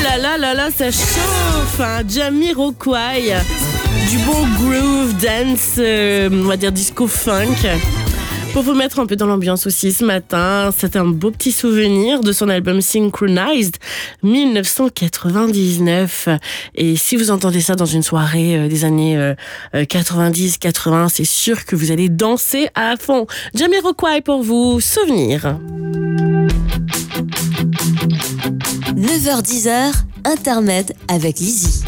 là, ça chauffe, hein. Jamiroquai, du bon groove, dance, on va dire disco funk. Pour vous mettre un peu dans l'ambiance aussi ce matin, c'est un beau petit souvenir de son album Synchronized 1999. Et si vous entendez ça dans une soirée des années 90-80, c'est sûr que vous allez danser à fond. Jamiroquai pour vous, souvenir. 9h-10h, Intermède avec Lizzie.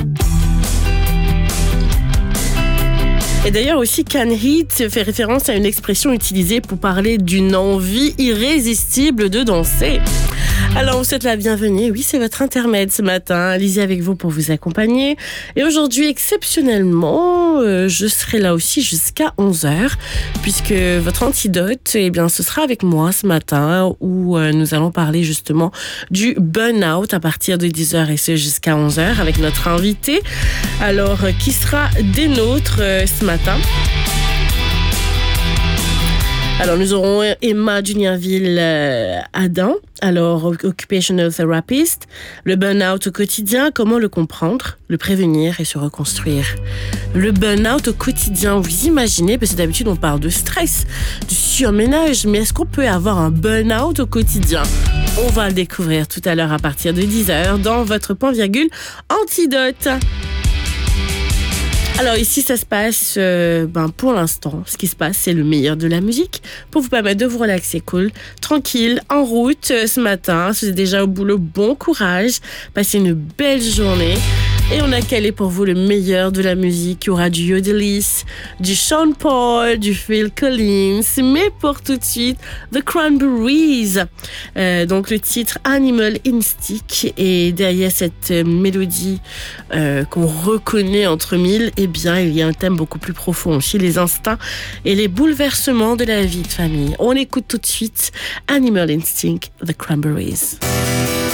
Et d'ailleurs aussi, Can Heat fait référence à une expression utilisée pour parler d'une envie irrésistible de danser. Alors, on vous souhaite la bienvenue. Oui, c'est votre intermède ce matin. Lizzie avec vous pour vous accompagner. Et aujourd'hui, exceptionnellement, je serai là aussi jusqu'à 11h, puisque votre antidote, eh bien, ce sera avec moi ce matin, où nous allons parler justement du burn-out à partir de 10h et ce jusqu'à 11h avec notre invité. Alors, qui sera des nôtres ce matin? Alors, nous aurons Emma Juniaville-Adam, alors occupational therapist, le burn-out au quotidien, comment le comprendre, le prévenir et se reconstruire. Le burn-out au quotidien, vous imaginez, parce que d'habitude on parle de stress, du surménage, mais est-ce qu'on peut avoir un burn-out au quotidien? On va le découvrir tout à l'heure à partir de 10h dans votre point-virgule antidote. Alors ici, ça se passe, pour l'instant, ce qui se passe, c'est le meilleur de la musique pour vous permettre de vous relaxer cool, tranquille, en route ce matin. Si vous êtes déjà au boulot, bon courage, passez une belle journée. Et on a calé pour vous le meilleur de la musique. Il y aura du Yodelis, du Sean Paul, du Phil Collins. Mais pour tout de suite, The Cranberries. Donc le titre Animal Instinct. Et derrière cette mélodie qu'on reconnaît entre mille, eh bien, il y a un thème beaucoup plus profond aussi, les instincts et les bouleversements de la vie de famille. On écoute tout de suite Animal Instinct, The Cranberries.